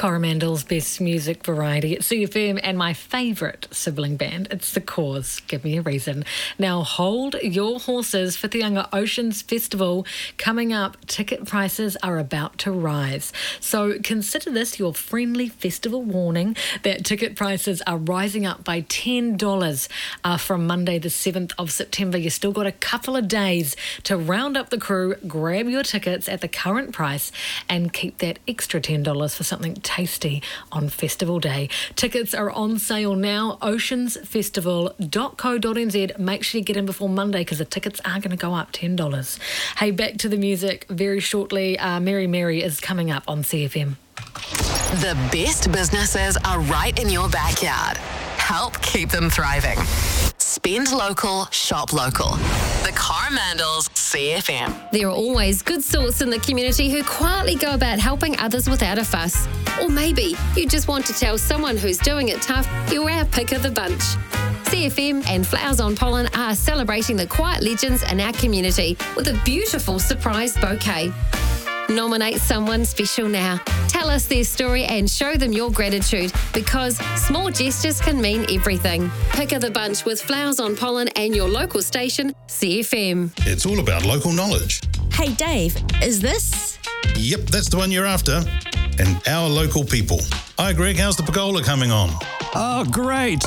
Coromandel's best music variety at CFM, and my favourite sibling band, it's The Cause. Give me a reason. Now hold your horses for Whitianga Oceans Festival coming up. Ticket prices are about to rise, so consider this your friendly festival warning that ticket prices are rising up by $10 from Monday the 7th of September. You've still got a couple of days to round up the crew, grab your tickets at the current price and keep that extra $10 for something tasty on festival day. Tickets are on sale now, oceansfestival.co.nz. Make sure you get in before Monday because the tickets are going to go up $10. Hey, back to the music very shortly. Mary Mary is coming up on CFM. The best businesses are right in your backyard. Help keep them thriving. Spend local, shop local. The Coromandels CFM. There are always good sorts in the community who quietly go about helping others without a fuss. Or maybe you just want to tell someone who's doing it tough you're our pick of the bunch. CFM and Flowers on Pollen are celebrating the quiet legends in our community with a beautiful surprise bouquet. Nominate someone special now. Tell us their story and show them your gratitude, because small gestures can mean everything. Pick of the bunch with Flowers on Pollen and your local station, CFM. It's all about local knowledge. Hey Dave, is this? Yep, that's the one you're after. And our local people. Hi Greg, how's the pergola coming on? Oh, great.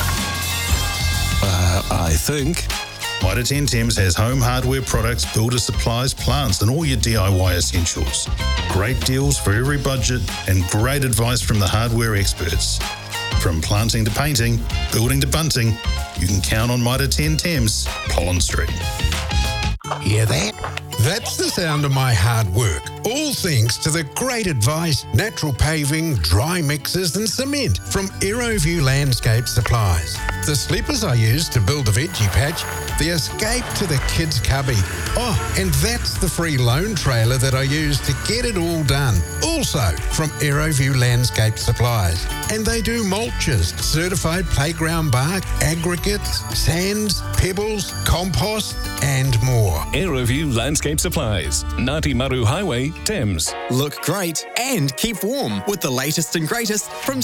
I think. Mitre 10 Thames has home hardware products, builder supplies, plants and all your DIY essentials. Great deals for every budget and great advice from the hardware experts. From planting to painting, building to bunting, you can count on Mitre 10 Thames, Pollen Street. Hear that? That's the sound of my hard work. All thanks to the great advice, natural paving, dry mixes and cement from Aeroview Landscape Supplies. The sleepers I use to build the veggie patch, the escape to the kids' cubby. Oh, and that's the free loan trailer that I use to get it all done. Also from Aeroview Landscape Supplies. And they do mulches, certified playground bark, aggregates, sands, pebbles, compost and more. Aeroview Landscape Supplies, Ngāti Maru Highway, Thames. Look great and keep warm with the latest and greatest from